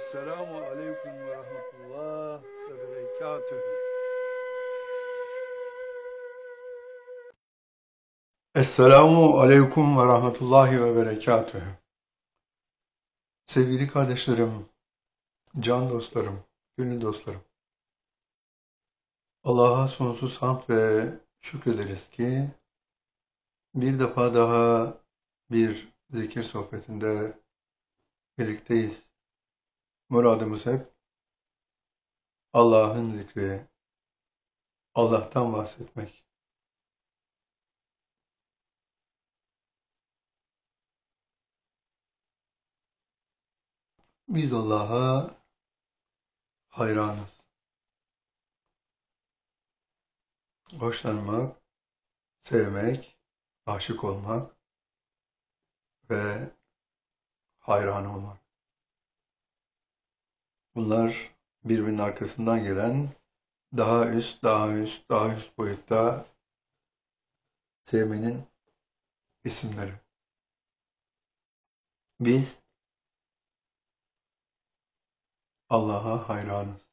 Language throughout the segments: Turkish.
Esselamu Aleyküm ve Rahmetullah ve Berekatühü. Esselamu Aleyküm ve Rahmetullahi ve Berekatühü. Sevgili kardeşlerim, can dostlarım, gönül dostlarım. Allah'a sonsuz hamd ve şükrederiz ki bir defa daha bir zikir sohbetinde birlikteyiz. Muradımız hep Allah'ın zikri, Allah'tan bahsetmek. Biz Allah'a hayranız. Hoşlanmak, sevmek, aşık olmak ve hayran olmak. Bunlar birbirinin arkasından gelen daha üst, daha üst, daha üst boyutta sevmenin isimleri. Biz Allah'a hayranız.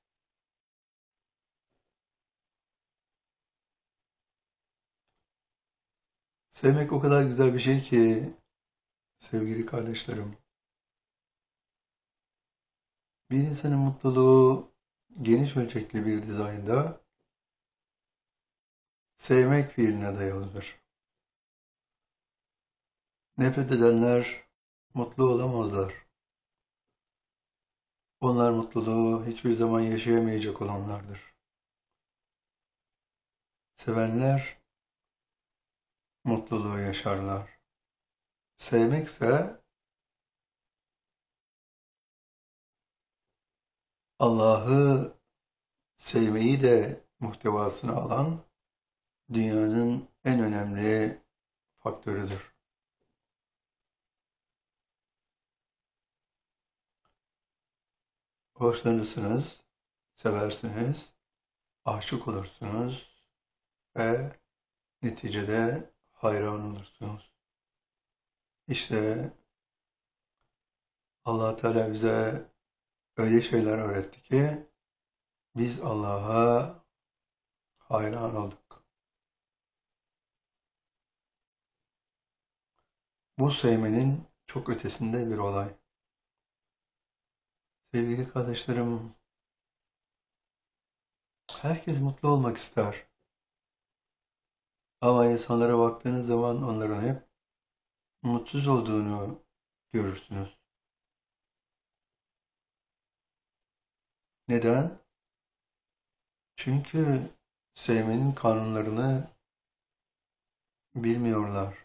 Sevmek o kadar güzel bir şey ki sevgili kardeşlerim. Bir insanın mutluluğu geniş ölçekli bir dizaynda sevmek fiiline dayalıdır. Nefret edenler mutlu olamazlar. Onlar mutluluğu hiçbir zaman yaşayamayacak olanlardır. Sevenler mutluluğu yaşarlar. Sevmekse Allah'ı sevmeyi de muhtevasına alan dünyanın en önemli faktörüdür. Hoşlanırsınız, seversiniz, aşık olursunuz ve neticede hayran olursunuz. İşte Allah Teala bize öyle şeyler öğretti ki biz Allah'a hayran olduk. Bu sevmenin çok ötesinde bir olay. Sevgili kardeşlerim, herkes mutlu olmak ister. Ama insanlara baktığınız zaman onların hep mutsuz olduğunu görürsünüz. Neden? Çünkü sevmenin kanunlarını bilmiyorlar.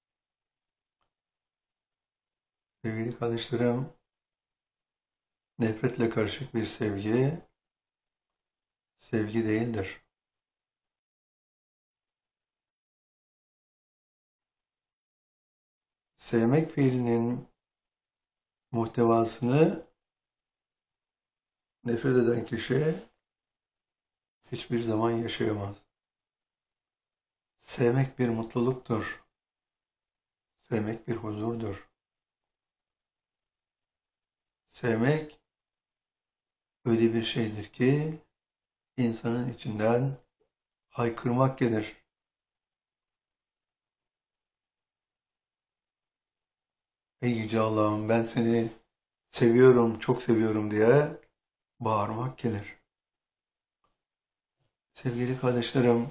Sevgili kardeşlerim, nefretle karışık bir sevgi, sevgi değildir. Sevmek fiilinin muhtevasını nefret eden kişi hiçbir zaman yaşayamaz. Sevmek bir mutluluktur. Sevmek bir huzurdur. Sevmek öyle bir şeydir ki insanın içinden haykırmak gelir. Ey Yüce Allah'ım, ben seni seviyorum, çok seviyorum diye bağırmak gelir. Sevgili kardeşlerim,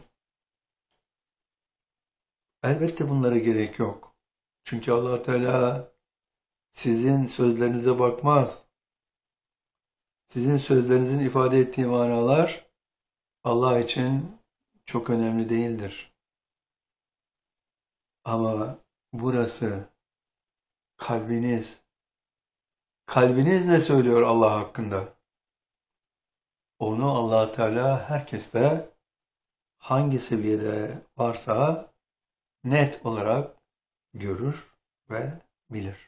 elbette bunlara gerek yok. Çünkü Allah Teala sizin sözlerinize bakmaz. Sizin sözlerinizin ifade ettiği manalar Allah için çok önemli değildir. Ama burası kalbiniz. Kalbiniz ne söylüyor Allah hakkında? Onu Allah Teala herkesle hangi seviyede varsa net olarak görür ve bilir.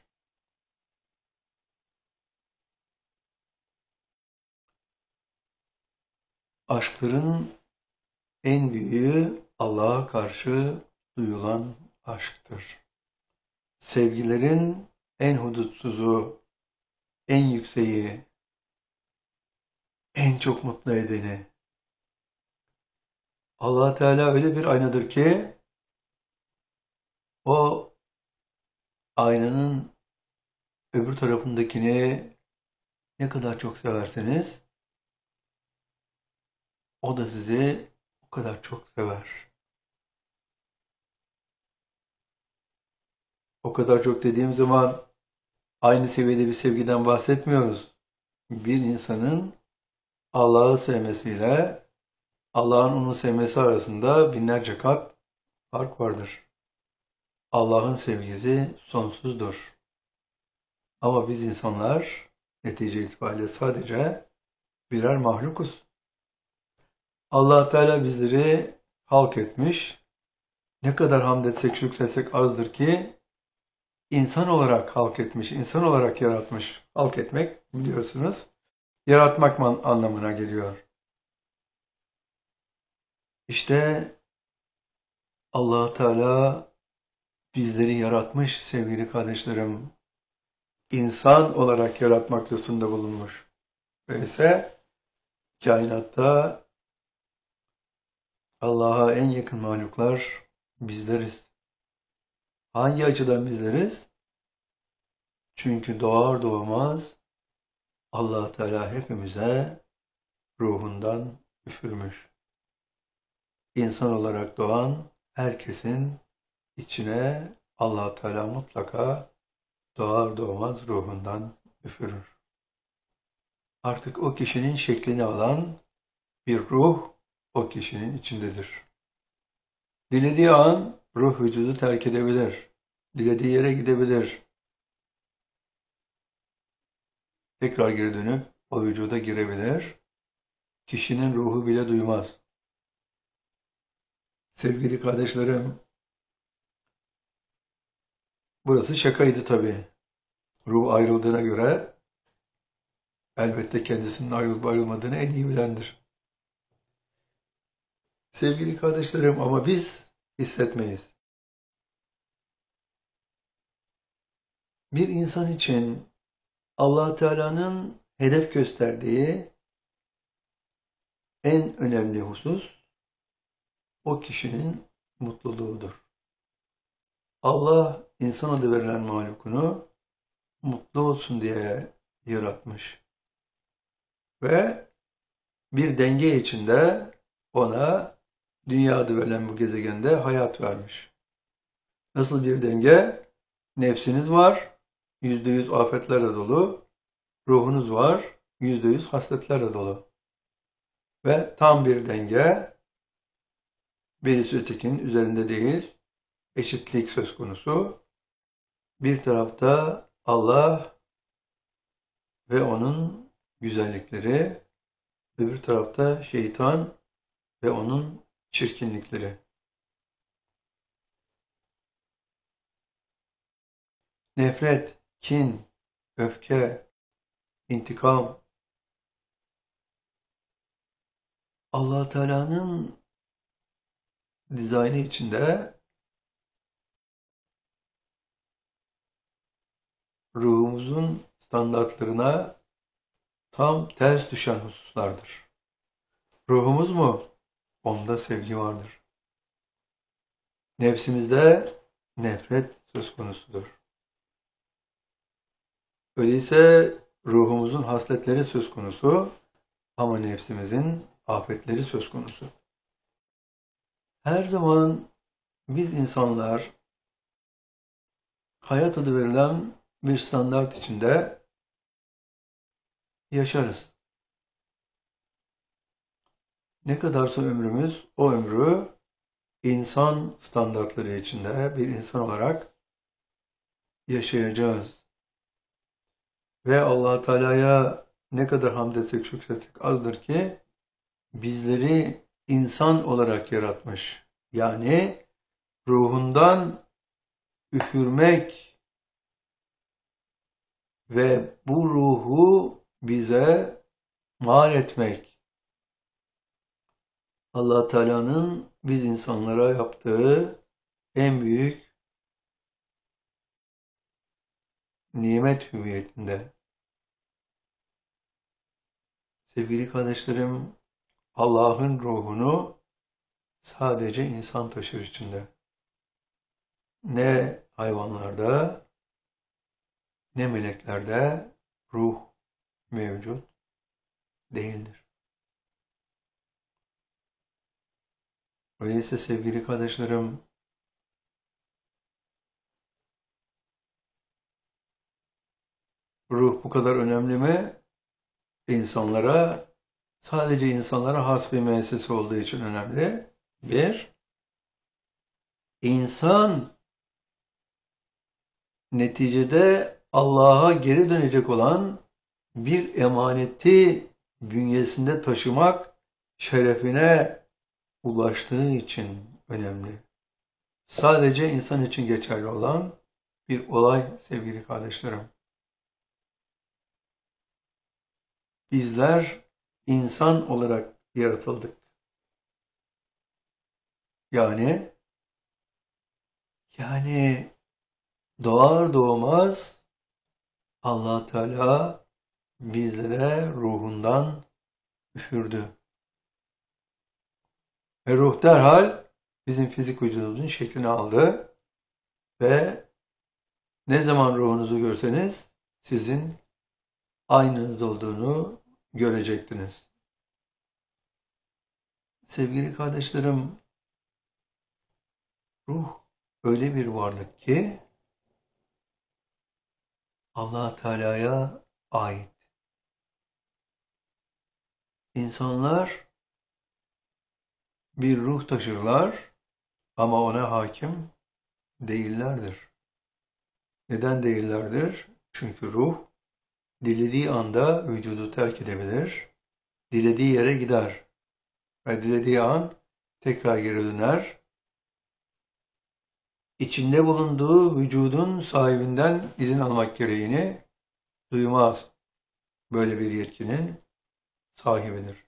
Aşkların en büyüğü Allah'a karşı duyulan aşktır. Sevgilerin en hudutsuzu, en yükseği en çok mutlu edeni. Allah Teala öyle bir aynadır ki o aynanın öbür tarafındakini ne kadar çok severseniz o da sizi o kadar çok sever. O kadar çok dediğim zaman aynı seviyede bir sevgiden bahsetmiyoruz. Bir insanın Allah'ı sevmesiyle Allah'ın onu sevmesi arasında binlerce kat fark vardır. Allah'ın sevgisi sonsuzdur. Ama biz insanlar netice itibariyle sadece birer mahlukuz. Allah Teala bizleri halk etmiş. Ne kadar hamd etsek şükretsek azdır ki insan olarak halk etmiş, insan olarak yaratmış. Halk etmek biliyorsunuz yaratmak anlamına geliyor. İşte Allah Teala bizleri yaratmış sevgili kardeşlerim. İnsan olarak yaratmak lütfunda bulunmuş. Öyleyse kainatta Allah'a en yakın mahluklar bizleriz. Hangi açıdan bizleriz? Çünkü doğar doğmaz Allah Teala hepimize ruhundan üfürmüş. İnsan olarak doğan herkesin içine Allah Teala mutlaka doğar doğmaz ruhundan üfürür. Artık o kişinin şeklini alan bir ruh o kişinin içindedir. Dilediği an ruh vücudu terk edebilir. Dilediği yere gidebilir. Tekrar geri dönüp o vücuda girebilir. Kişinin ruhu bile duymaz. Sevgili kardeşlerim, burası şakaydı tabii. Ruh ayrıldığına göre elbette kendisinin ayrılıp ayrılmadığını en iyi bilendir. Sevgili kardeşlerim ama biz hissetmeyiz. Bir insan için Allah Teala'nın hedef gösterdiği en önemli husus o kişinin mutluluğudur. Allah insan adı verilen mahlukunu mutlu olsun diye yaratmış. Ve bir denge içinde ona dünya adı verilen bu gezegende hayat vermiş. Nasıl bir denge? Nefsiniz var, %100 afetlerle dolu. Ruhunuz var, %100 hasletlerle dolu. Ve tam bir denge, birisi ötekinin üzerinde değil, eşitlik söz konusu. Bir tarafta Allah ve onun güzellikleri, öbür tarafta şeytan ve onun çirkinlikleri. Nefret, kin, öfke, intikam, Allah Teala'nın dizaynı içinde ruhumuzun standartlarına tam ters düşen hususlardır. Ruhumuz mu? Onda sevgi vardır. Nefsimizde nefret söz konusudur. Öyleyse ruhumuzun hasletleri söz konusu ama nefsimizin afetleri söz konusu. Her zaman biz insanlar hayat adı verilen bir standart içinde yaşarız. Ne kadarsa ömrümüz o ömrü insan standartları içinde bir insan olarak yaşayacağız. Ve Allah Teala'ya ne kadar hamd etsek şükretsek azdır ki bizleri insan olarak yaratmış. Yani ruhundan üfürmek ve bu ruhu bize mal etmek. Allah Teala'nın biz insanlara yaptığı en büyük nimet hüviyetinde. Sevgili kardeşlerim, Allah'ın ruhunu sadece insan taşır içinde. Ne hayvanlarda, ne meleklerde ruh mevcut değildir. Öyleyse sevgili kardeşlerim, ruh bu kadar önemli mi? İnsanlara, sadece insanlara has bir müessese olduğu için önemli. Bir, insan neticede Allah'a geri dönecek olan bir emaneti bünyesinde taşımak şerefine ulaştığı için önemli. Sadece insan için geçerli olan bir olay sevgili kardeşlerim. Bizler insan olarak yaratıldık. Yani doğar doğmaz Allah Teala bizlere ruhundan üfürdü. Ve ruh derhal bizim fizik vücudumuzun şeklini aldı ve ne zaman ruhunuzu görseniz sizin aynınız olduğunu görecektiniz. Sevgili kardeşlerim, ruh öyle bir varlık ki Allah Teala'ya ait. İnsanlar bir ruh taşırlar ama ona hakim değillerdir. Neden değillerdir? Çünkü ruh dilediği anda vücudu terk edebilir, dilediği yere gider ve dilediği an tekrar geri döner. İçinde bulunduğu vücudun sahibinden izin almak gereğini duymaz. Böyle bir yetkinin sahibidir.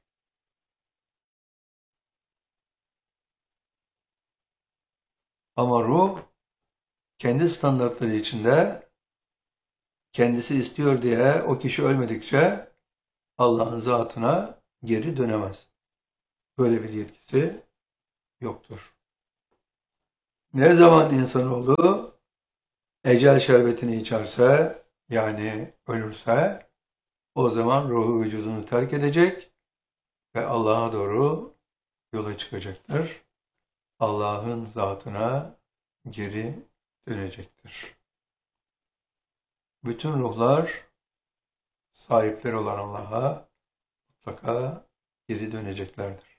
Ama ruh kendi standartları içinde kendisi istiyor diye o kişi ölmedikçe Allah'ın zatına geri dönemez. Böyle bir yetkisi yoktur. Ne zaman insanoğlu ecel şerbetini içerse, yani ölürse, o zaman ruhu vücudunu terk edecek ve Allah'a doğru yola çıkacaktır. Allah'ın zatına geri dönecektir. Bütün ruhlar sahipleri olan Allah'a mutlaka geri döneceklerdir.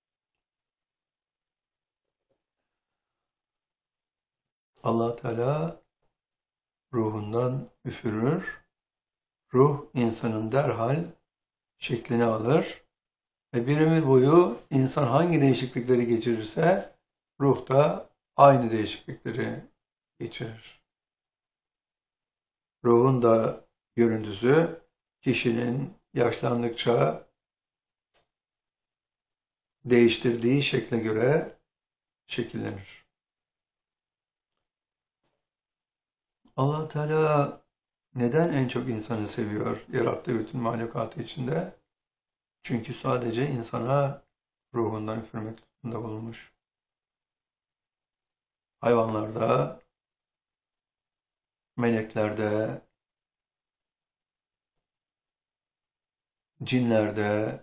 Allah Teala ruhundan üfürür. Ruh insanın derhal şeklini alır ve bir ömür boyu insan hangi değişiklikleri geçirirse ruh da aynı değişiklikleri geçirir. Ruhun da görüntüsü kişinin yaşlandıkça değiştirdiği şekle göre şekillenir. Allah Teala neden en çok insanı seviyor yarattığı bütün mahlukatı içinde? Çünkü sadece insana ruhundan üfürmek lütfunda bulunmuş. Hayvanlarda, meleklerde, cinlerde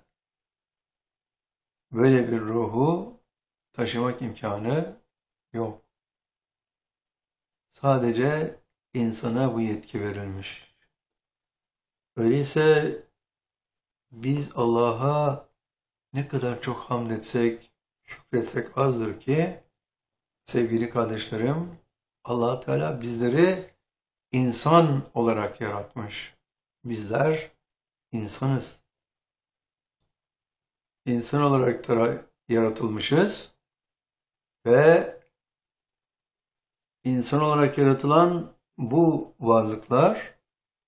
böyle bir ruhu taşımak imkanı yok. Sadece insana bu yetki verilmiş. Öyleyse biz Allah'a ne kadar çok hamd etsek, şükretsek azdır ki sevgili kardeşlerim, Allah Teala bizleri insan olarak yaratmış. Bizler insanız. İnsan olarak da yaratılmışız ve insan olarak yaratılan bu varlıklar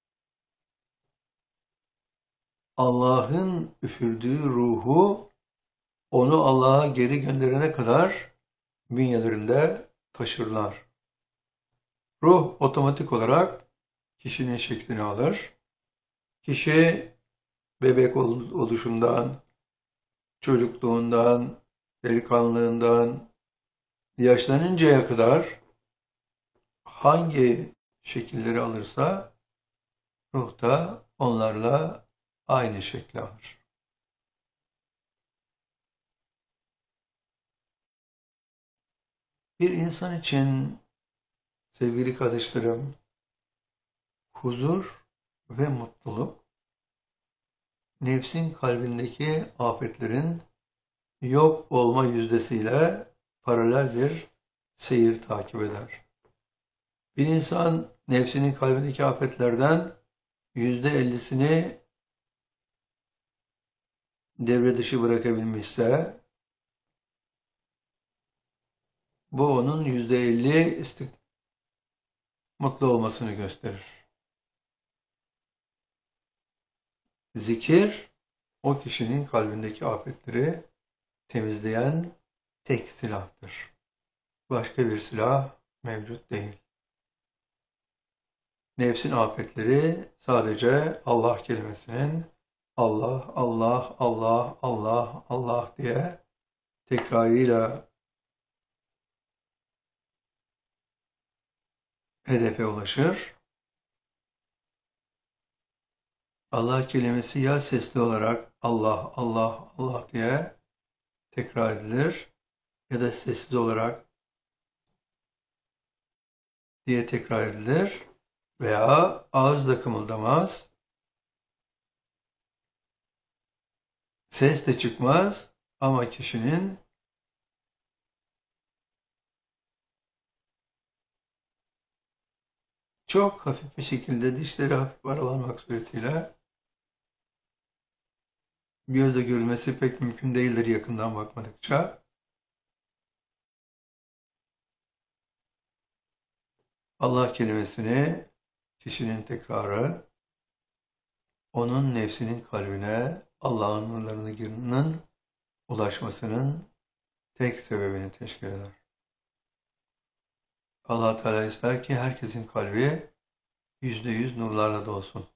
Allah'ın üfürdüğü ruhu onu Allah'a geri gönderene kadar bünyelerinde taşırlar. Ruh otomatik olarak kişinin şeklini alır. Kişi bebek oluşundan, çocukluğundan, delikanlılığından, yaşlanıncaya kadar hangi şekilleri alırsa ruh da onlarla aynı şekli alır. Bir insan için sevgili kardeşlerim, huzur ve mutluluk, nefsin kalbindeki afetlerin yok olma yüzdesiyle paralel bir seyir takip eder. Bir insan nefsinin kalbindeki afetlerden %50'sini devre dışı bırakabilmişse, bu onun %50 mutlu olmasını gösterir. Zikir, o kişinin kalbindeki afetleri temizleyen tek silahtır. Başka bir silah mevcut değil. Nefsin afetleri sadece Allah kelimesinin Allah, Allah, Allah, Allah, Allah diye tekrarıyla hedefe ulaşır. Allah kelimesi ya sesli olarak Allah, Allah, Allah diye tekrar edilir ya da sessiz olarak diye tekrar edilir veya ağız kımıldamaz, ses de çıkmaz ama kişinin çok hafif bir şekilde dişleri hafif aralanmak suretiyle gözle görülmesi pek mümkün değildir yakından bakmadıkça. Allah kelimesini kişinin tekrarı onun nefsinin kalbine Allah'ın nurlarının ulaşmasının tek sebebini teşkil eder. Allah Teala ister ki herkesin kalbi %100 nurlarla dolsun.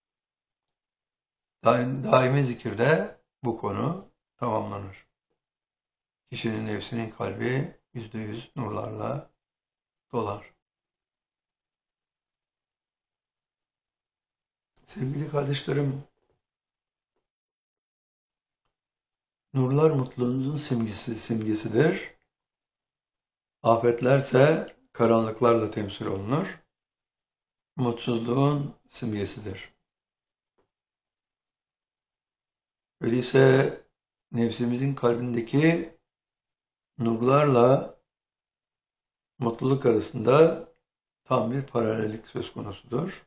Daimi zikirde bu konu tamamlanır. Kişinin nefsinin kalbi %100 nurlarla dolar. Sevgili kardeşlerim, nurlar mutluluğunuzun simgesidir. Afetlerse karanlıklarla temsil olunur. Mutsuzluğun simgesidir. Öyleyse nefsimizin kalbindeki nurlarla mutluluk arasında tam bir paralellik söz konusudur.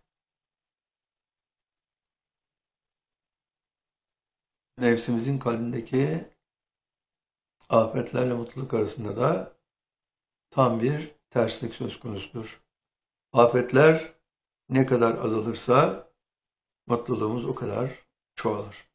Nefsimizin kalbindeki afetlerle mutluluk arasında da tam bir terslik söz konusudur. Afetler ne kadar azalırsa mutluluğumuz o kadar çoğalır.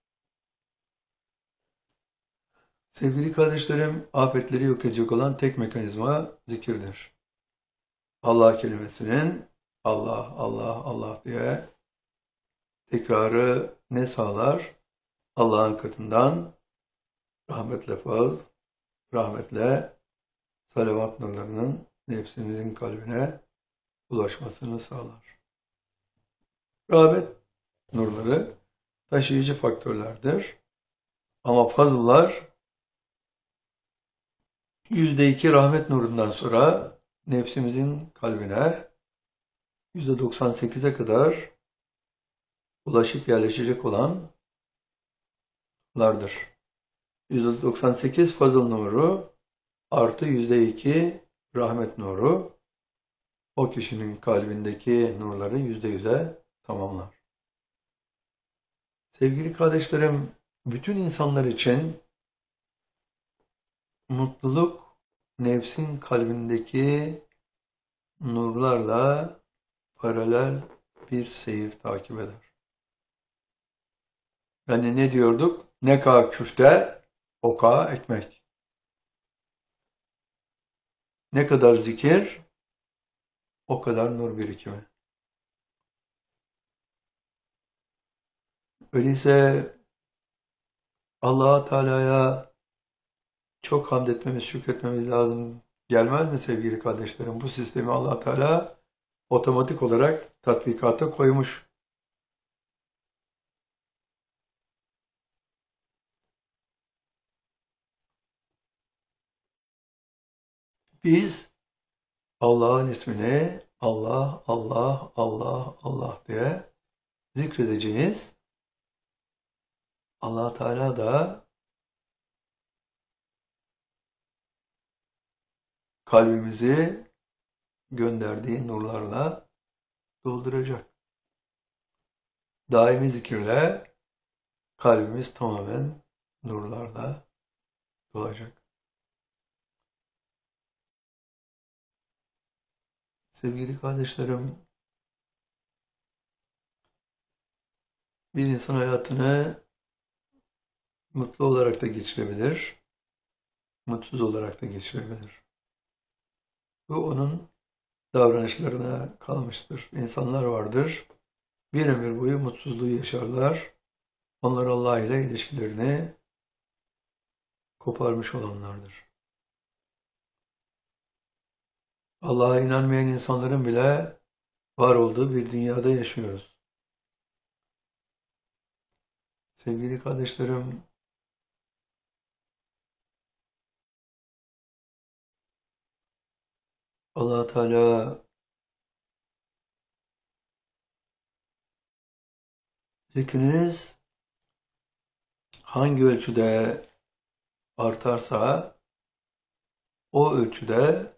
Sevgili kardeşlerim, afetleri yok edecek olan tek mekanizma zikirdir. Allah kelimesinin Allah, Allah, Allah diye tekrarı ne sağlar? Allah'ın katından rahmetle faz, rahmetle salavat nurlarının nefsimizin kalbine ulaşmasını sağlar. Rahmet nurları taşıyıcı faktörlerdir. Ama fazıllar %2 rahmet nurundan sonra nefsimizin kalbine %98'e kadar ulaşıp yerleşecek olanlardır. %98 fazıl nuru artı %2 rahmet nuru o kişinin kalbindeki nurları %100'e tamamlar. Sevgili kardeşlerim, bütün insanlar için mutluluk nefsin kalbindeki nurlarla paralel bir seyir takip eder. Yani ne diyorduk? Ne kadar küfte, o kadar ekmek. Ne kadar zikir, o kadar nur birikimi. Öyleyse Allah Teala'ya çok hamd etmemiz, şükretmemiz lazım. Gelmez mi sevgili kardeşlerim? Bu sistemi Allah Teala otomatik olarak tatbikata koymuş. Biz Allah'ın ismini Allah, Allah, Allah, Allah diye zikredeceğiz. Allah Teala da kalbimizi gönderdiği nurlarla dolduracak. Daimi zikirle kalbimiz tamamen nurlarla dolacak. Sevgili kardeşlerim, bir insan hayatını mutlu olarak da geçirebilir, mutsuz olarak da geçirebilir. Bu onun davranışlarına kalmıştır. İnsanlar vardır, bir ömür boyu mutsuzluğu yaşarlar. Onlar Allah ile ilişkilerini koparmış olanlardır. Allah'a inanmayan insanların bile var olduğu bir dünyada yaşıyoruz. Sevgili kardeşlerim, Allah Teala zikriniz hangi ölçüde artarsa o ölçüde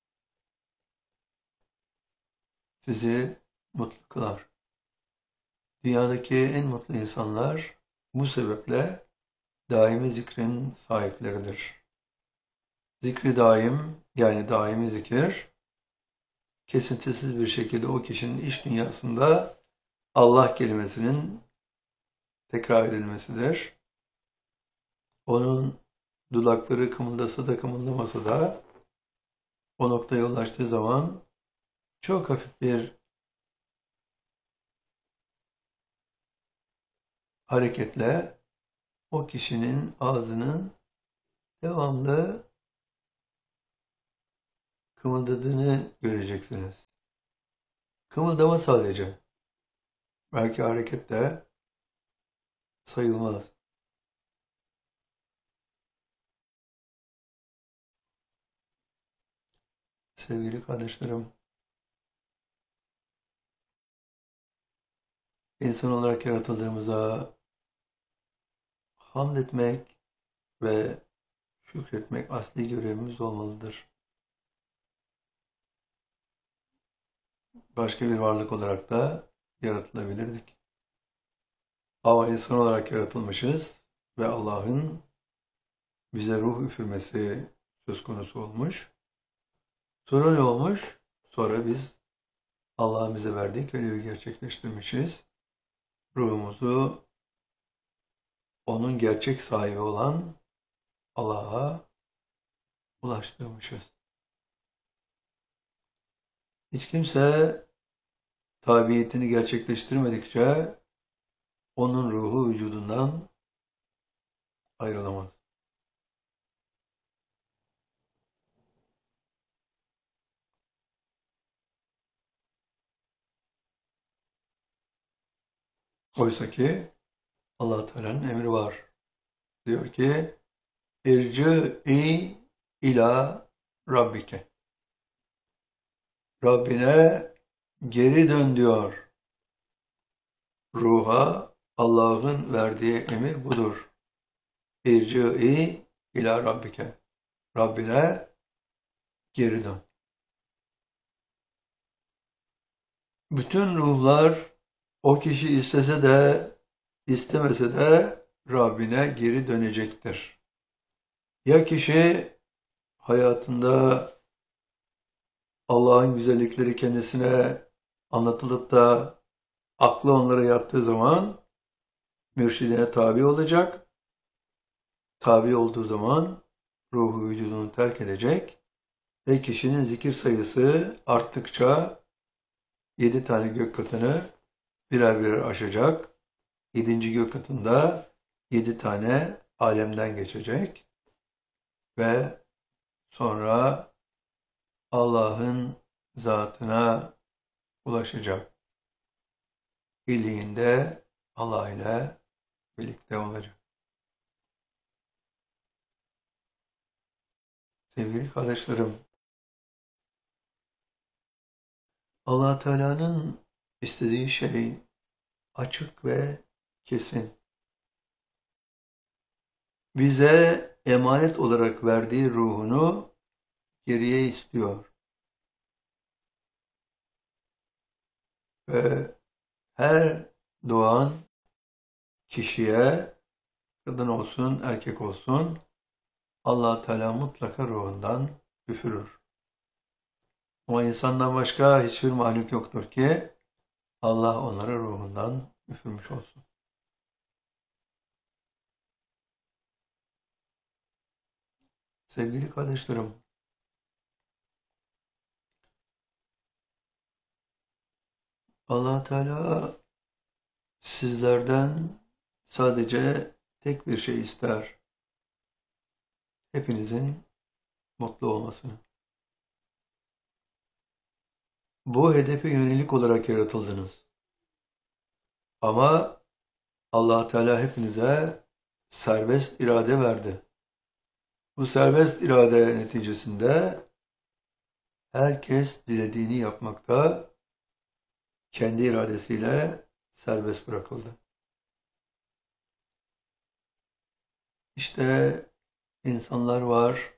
sizi mutlu kılar. Dünyadaki en mutlu insanlar bu sebeple daimi zikrin sahipleridir. Zikri daim, yani daimi zikir, kesintisiz bir şekilde o kişinin iç dünyasında Allah kelimesinin tekrar edilmesidir. Onun dudakları kımıldasa da kımıldamasa da o noktaya ulaştığı zaman çok hafif bir hareketle o kişinin ağzının devamlı kımıldadığını göreceksiniz. Kımıldama sadece. Belki hareket de sayılmaz. Sevgili kardeşlerim, insan olarak yaratıldığımıza hamd etmek ve şükretmek asli görevimiz olmalıdır. Başka bir varlık olarak da yaratılabilirdik. Ama insan olarak yaratılmışız ve Allah'ın bize ruh üfürmesi söz konusu olmuş. Sonra ne olmuş? Sonra biz Allah'ın bize verdiği görevi gerçekleştirmişiz. Ruhumuzu onun gerçek sahibi olan Allah'a ulaştırmışız. Hiç kimse tabiyetini gerçekleştirmedikçe onun ruhu vücudundan ayrılamaz. Oysa ki Allah Teala'nın emri var. Diyor ki İrci'i ila Rabbike. Rabbine geri dön diyor. Ruha Allah'ın verdiği emir budur. İrci'i ila Rabbike. Rabbine geri dön. Bütün ruhlar o kişi istese de istemese de Rabbine geri dönecektir. Ya kişi hayatında Allah'ın güzellikleri kendisine anlatılıp da aklı onlara yattığı zaman mürşidine tabi olacak. Tabi olduğu zaman ruhu vücudunu terk edecek ve kişinin zikir sayısı arttıkça 7 tane gök katını birer birer aşacak. 7. gök katında 7 tane alemden geçecek ve sonra Allah'ın zatına ulaşacak. İliğinde Allah ile birlikte olacak. Sevgili kardeşlerim, Allah Teala'nın istediği şey açık ve kesin. Bize emanet olarak verdiği ruhunu geriye istiyor. Ve her doğan kişiye, kadın olsun, erkek olsun, Allah Teala mutlaka ruhundan üfürür. Ama insandan başka hiçbir mahluk yoktur ki Allah onlara ruhundan üfürmüş olsun. Sevgili kardeşlerim, Allah Teala sizlerden sadece tek bir şey ister. Hepinizin mutlu olmasını. Bu hedefe yönelik olarak yaratıldınız. Ama Allah Teala hepinize serbest irade verdi. Bu serbest irade neticesinde herkes dilediğini yapmakta, kendi iradesiyle serbest bırakıldı. İşte insanlar var,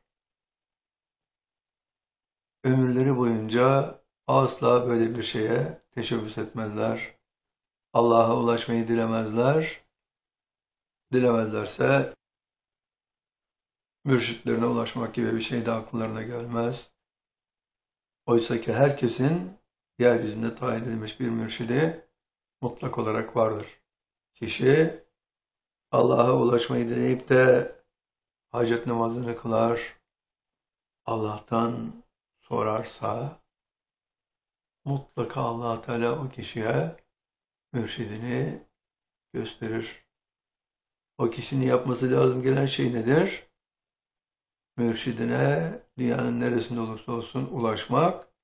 ömürleri boyunca asla böyle bir şeye teşebbüs etmezler. Allah'a ulaşmayı dilemezler. Dilemezlerse mürşitlerine ulaşmak gibi bir şey de akıllarına gelmez. Oysa ki herkesin yeryüzünde tayin edilmiş bir mürşidi mutlak olarak vardır. Kişi Allah'a ulaşmayı dileyip de hacet namazını kılar, Allah'tan sorarsa mutlaka Allah Teala o kişiye mürşidini gösterir. O kişinin yapması lazım gelen şey nedir? Mürşidine dünyanın neresinde olursa olsun ulaşmak